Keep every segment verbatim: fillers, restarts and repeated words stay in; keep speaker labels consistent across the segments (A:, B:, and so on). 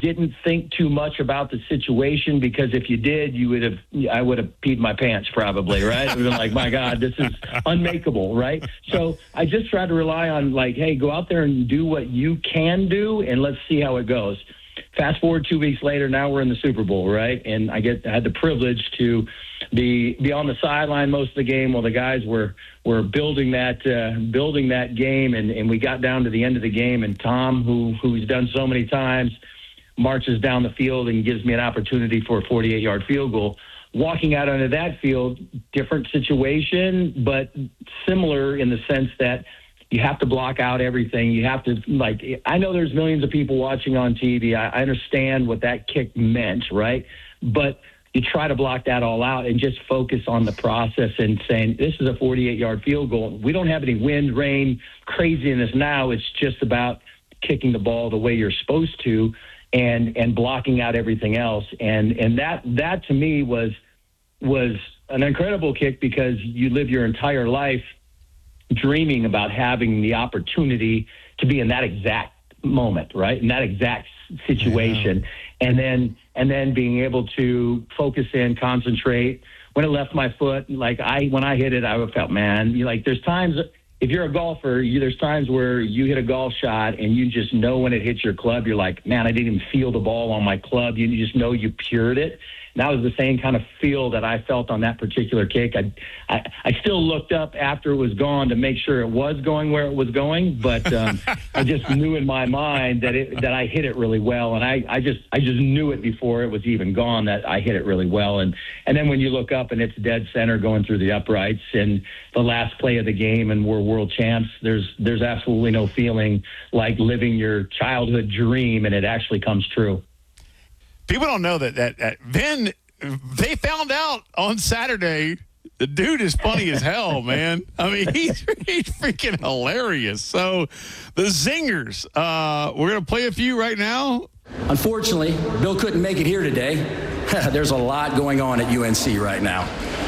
A: didn't think too much about the situation, because if you did, you would have, I would have peed my pants probably, right? It would have been like, my God, this is unmakeable, right? So I just tried to rely on like, hey, go out there and do what you can do, and let's see how it goes. Fast forward two weeks later, now we're in the Super Bowl, right? And I get I had the privilege to be be on the sideline most of the game while the guys were were building that uh, building that game, and, and we got down to the end of the game, and Tom, who who's done so many times, marches down the field and gives me an opportunity for a forty-eight-yard field goal. Walking out onto that field, different situation, but similar in the sense that you have to block out everything. You have to, like, I know there's millions of people watching on T V. I, I understand what that kick meant, right? But you try to block that all out and just focus on the process and saying, this is a forty-eight-yard field goal. We don't have any wind, rain, craziness now. It's just about kicking the ball the way you're supposed to and and blocking out everything else. And and that that to me was was an incredible kick, because you live your entire life dreaming about having the opportunity to be in that exact moment, right? In that exact situation. Yeah. And then, and then being able to focus in, concentrate. When it left my foot, like I, when I hit it, I felt, man, you like, there's times, if you're a golfer, you, there's times where you hit a golf shot and you just know when it hits your club, you're like, man, I didn't even feel the ball on my club. You just know you pured it. And that was the same kind of feel that I felt on that particular kick. I, I, I still looked up after it was gone to make sure it was going where it was going, but um, I just knew in my mind that it, that I hit it really well, and I, I just I just knew it before it was even gone that I hit it really well. And and then when you look up and it's dead center going through the uprights, and the last play of the game, and we're world champs, there's there's absolutely no feeling like living your childhood dream and it actually comes true.
B: People don't know that, that, that Vin, they found out on Saturday, the dude is funny as hell, man. I mean, he's, he's freaking hilarious. So the Zingers, uh, we're going to play a few right now.
C: Unfortunately, Bill couldn't make it here today. There's a lot going on at U N C right now.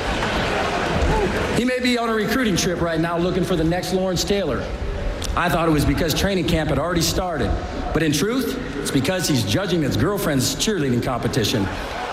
C: He may be on a recruiting trip right now looking for the next Lawrence Taylor. I thought it was because training camp had already started. But in truth, it's because he's judging his girlfriend's cheerleading competition.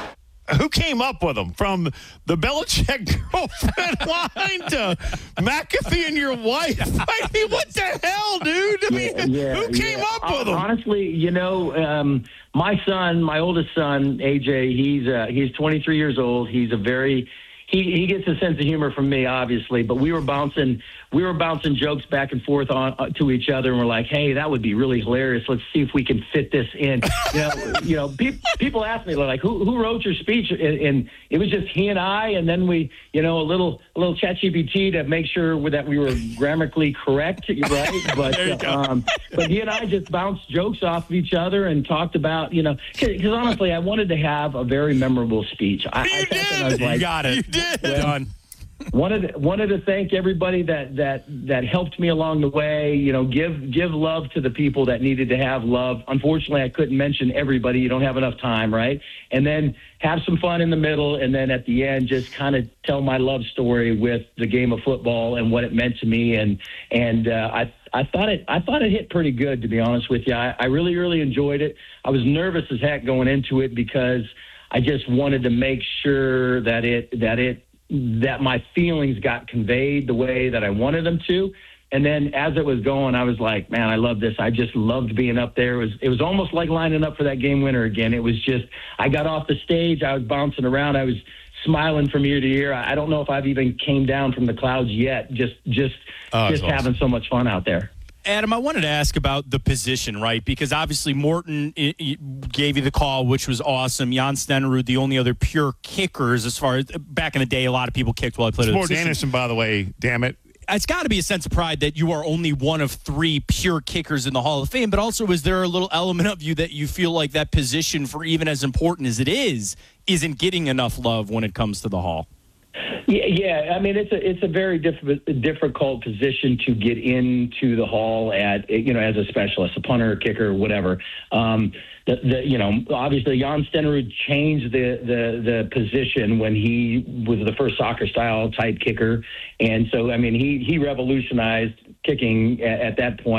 B: Who came up with him? From the Belichick girlfriend line to McAfee and your wife? I mean, what the hell, dude? I mean, yeah, yeah, who came
A: yeah.
B: up with him?
A: Honestly, you know, um, my son, my oldest son, A J, he's uh, he's twenty-three years old. He's a very He, he gets a sense of humor from me, obviously, but we were bouncing we were bouncing jokes back and forth on uh, to each other, and we're like, "Hey, that would be really hilarious. Let's see if we can fit this in." You know, you know. Pe- people ask me like, "Who who wrote your speech?" And, and it was just he and I, and then we, you know, a little a little ChatGPT to make sure that we were grammatically correct, right? But um, but he and I just bounced jokes off of each other and talked about, you know, because honestly, I wanted to have a very memorable speech. I,
B: you
A: I
B: did.
A: I was like,
B: you got it. You did. Well, done.
A: Wanted wanted to thank everybody that, that, that helped me along the way. You know, give give love to the people that needed to have love. Unfortunately, I couldn't mention everybody. You don't have enough time, right? And then have some fun in the middle, and then at the end, just kind of tell my love story with the game of football and what it meant to me. And and uh, I I thought it I thought it hit pretty good, to be honest with you. I, I really really enjoyed it. I was nervous as heck going into it because I just wanted to make sure that it that it. that my feelings got conveyed the way that I wanted them to. And then as it was going, I was like, man, I love this. I just loved being up there. It was, it was almost like lining up for that game winner again. It was just, I got off the stage. I was bouncing around. I was smiling from ear to ear. I don't know if I've even came down from the clouds yet. Just, just,
B: oh,
A: just
B: awesome.
A: having so much fun out there.
D: Adam, I wanted to ask about the position, right? Because obviously Morton gave you the call, which was awesome. Jan Stenerud, the only other pure kickers as far as back in the day, a lot of people kicked while I played.
B: Sport Anderson, by the way, damn it.
D: It's got to be a sense of pride that you are only one of three pure kickers in the Hall of Fame, but also is there a little element of you that you feel like that position, for even as important as it is, isn't getting enough love when it comes to the Hall?
A: Yeah, yeah. I mean, it's a it's a very diff- difficult position to get into the Hall at, you know, as a specialist, a punter, kicker, whatever. Um, the, the you know, obviously Jan Stenerud changed the, the the position when he was the first soccer style type kicker, and so I mean he he revolutionized kicking at, at that point.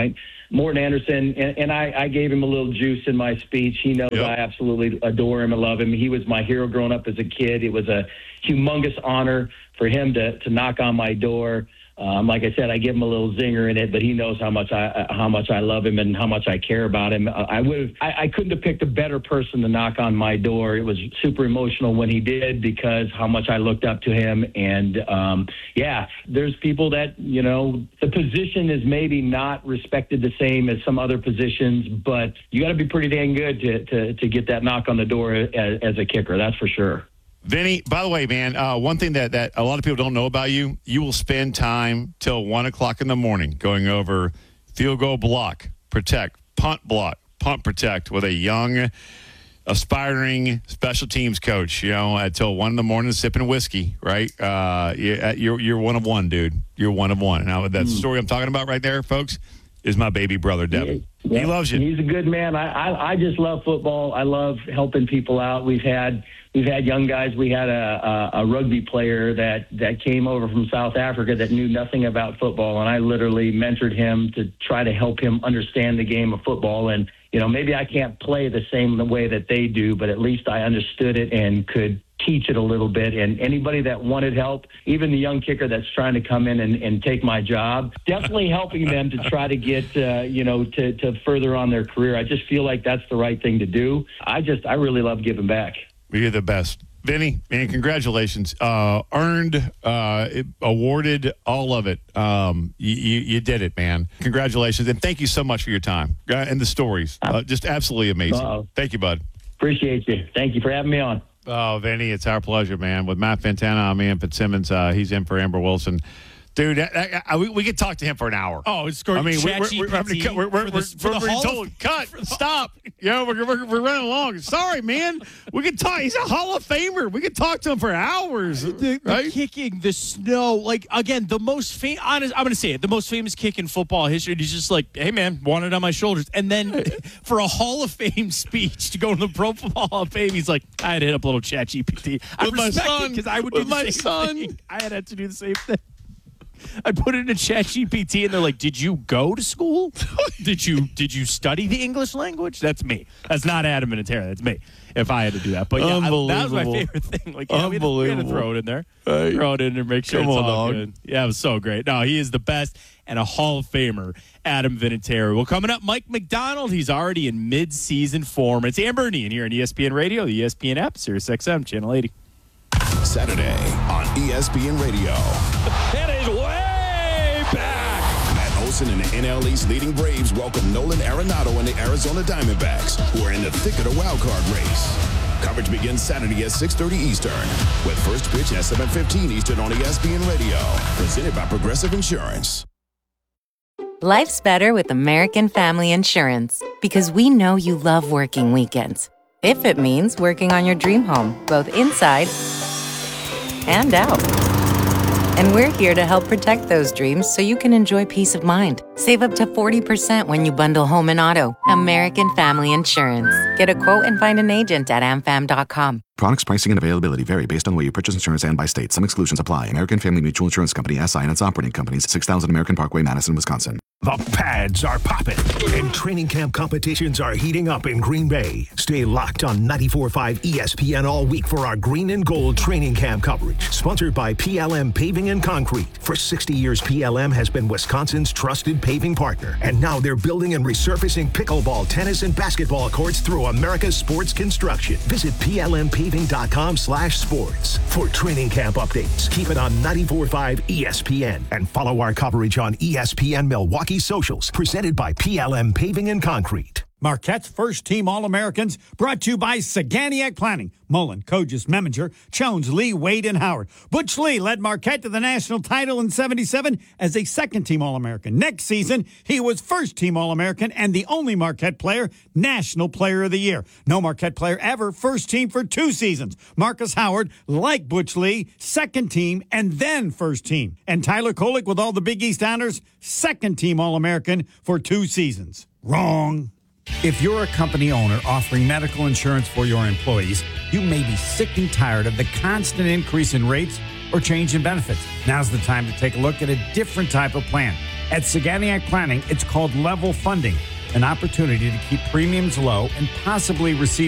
A: Morton Anderson, and, and I, I gave him a little juice in my speech. He knows
B: Yep.
A: I absolutely adore him and love him. He was my hero growing up as a kid. It was a humongous honor for him to, to knock on my door. Um, like I said, I give him a little zinger in it, but he knows how much I how much I love him and how much I care about him. I would have, I, I couldn't have picked a better person to knock on my door. It was super emotional when he did because how much I looked up to him. And um, yeah, there's people that, you know, the position is maybe not respected the same as some other positions, but you got to be pretty dang good to, to to get that knock on the door as, as a kicker. That's for sure.
B: Vinny, by the way, man, uh, one thing that, that a lot of people don't know about you, you will spend time till one o'clock in the morning going over field goal block, protect, punt block, punt protect with a young, aspiring special teams coach, you know, until one in the morning sipping whiskey, right? Uh, you're, you're one of one, dude. You're one of one. Now, that
A: Mm.
B: story I'm talking about right there, folks, is my baby brother, Devin.
A: Yeah,
B: he loves you.
A: He's a good man. I, I I just love football. I love helping people out. We've had we've had young guys. We had a, a, a rugby player that, that came over from South Africa that knew nothing about football, and I literally mentored him to try to help him understand the game of football. And you know, maybe I can't play the same way that they do, but at least I understood it and could teach it a little bit. And anybody that wanted help, even the young kicker that's trying to come in and, and take my job, definitely helping them to try to get, uh, you know, to, to further on their career. I just feel like that's the right thing to do. I just, I really love giving back.
B: You're the best. Vinny, man, congratulations. Uh, earned, uh, awarded, all of it. Um, you, you, you did it, man. Congratulations. And thank you so much for your time uh, and the stories. Uh, just absolutely amazing. Uh-oh. Thank you, bud.
A: Appreciate you. Thank you for having me on.
B: Oh, Vinny, it's our pleasure, man. With Matt Fantana, I'm Ian Fitzsimmons. Uh, he's in for Amber Wilson. Dude, I, I, we, we could talk to him for an hour.
D: Oh, it's great.
B: I mean, we're, we're, we're, we're, we're, we're,
D: the,
B: we're, we're told, cut, stop. You know, we're, we're, we're running along. Sorry, man. We could talk. He's a Hall of Famer. We could talk to him for hours.
D: The,
B: right?
D: the kicking, the snow. Like, again, the most famous, honest, I'm going to say it, the most famous kick in football history. He's just like, hey, man, want it on my shoulders. And then for a Hall of Fame speech to go to the Pro Football Hall of Fame, he's like, I had to hit up a little chat G P T. I
B: With my
D: respect
B: son.
D: it because I would
B: With
D: do the
B: my
D: same
B: son.
D: thing. I had to do the same thing. I put it in chat G P T and they're like, did you go to school? Did you did you study the English language? That's me. That's not Adam and Tara. That's me if I had to do that. But yeah, I, that was my favorite thing. Like, yeah, we had, to, we had to throw it in there.
B: Hey.
D: Throw it in there, make sure
B: Come
D: it's
B: on,
D: all
B: dog.
D: good. Yeah, it was so great. No, he is the best and a Hall of Famer, Adam Vinatieri. Well, coming up, Mike McDonald. He's already in mid-season form. It's Amber and Ian here on E S P N Radio, the E S P N app, Sirius X M, Channel eighty.
E: Saturday on E S P N Radio.
F: It is way back.
E: Matt Olson and the N L East leading Braves welcome Nolan Arenado and the Arizona Diamondbacks, who are in the thick of the wild card race. Coverage begins Saturday at six thirty Eastern, with first pitch at seven fifteen Eastern on E S P N Radio. Presented by Progressive Insurance.
G: Life's better with American Family Insurance because we know you love working weekends. If it means working on your dream home, both inside and out. And we're here to help protect those dreams so you can enjoy peace of mind. Save up to forty percent when you bundle home and auto. American Family Insurance. Get a quote and find an agent at a m fam dot com.
H: Products, pricing, and availability vary based on where you purchase insurance and by state. Some exclusions apply. American Family Mutual Insurance Company, S I and its operating companies, six thousand American Parkway, Madison, Wisconsin.
F: The pads are popping, and training camp competitions are heating up in Green Bay. Stay locked on ninety-four point five E S P N all week for our green and gold training camp coverage. Sponsored by P L M Paving and Concrete. For sixty years, P L M has been Wisconsin's trusted paving partner. And now they're building and resurfacing pickleball, tennis, and basketball courts through America's Sports Construction. Visit P L M paving dot com slash sports for training camp updates. Keep it on ninety-four point five E S P N and follow our coverage on E S P N Milwaukee socials, presented by P L M Paving and Concrete.
I: Marquette's first team All-Americans brought to you by Saganiac Planning. Mullen, Kogis, Meminger, Jones, Lee, Wade, and Howard. Butch Lee led Marquette to the national title in seventy-seven as a second-team All-American. Next season, he was first-team All-American and the only Marquette player, National Player of the Year. No Marquette player ever first-team for two seasons. Marcus Howard, like Butch Lee, second-team and then first-team. And Tyler Kolek, with all the Big East honors, second-team All-American for two seasons. Wrong. If you're a company owner offering medical insurance for your employees, you may be sick and tired of the constant increase in rates or change in benefits. Now's the time to take a look at a different type of plan. At Saganiac Planning, it's called level funding, an opportunity to keep premiums low and possibly receive